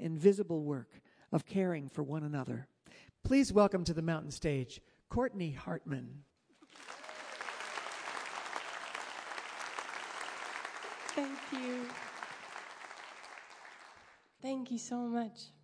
invisible work of caring for one another. Please welcome to the mountain stage, Courtney Hartman. Thank you. Thank you so much.